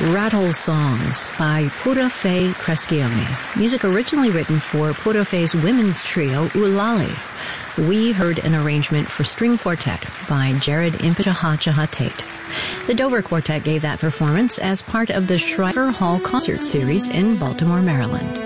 Rattle Songs by Pura Fé Crescione. Music originally written for Pura Fé's women's trio, Ulali. We heard an arrangement for string quartet by Jared Impetahachaha Tate. The Dover Quartet gave that performance as part of the Shriver Hall Concert Series in Baltimore, Maryland.